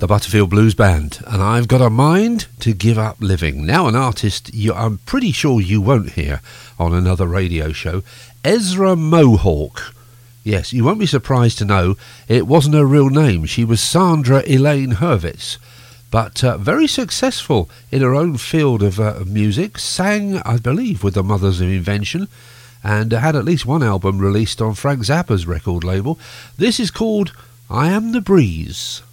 the Butterfield Blues Band, and I've got a mind to give up living. Now an artist I'm pretty sure you won't hear on another radio show, Ezra Mohawk. Yes, you won't be surprised to know it wasn't her real name. She was Sandra Elaine Hurwitz, but very successful in her own field of music, sang, I believe, with the Mothers of Invention, and had at least one album released on Frank Zappa's record label. This is called I Am the Breeze.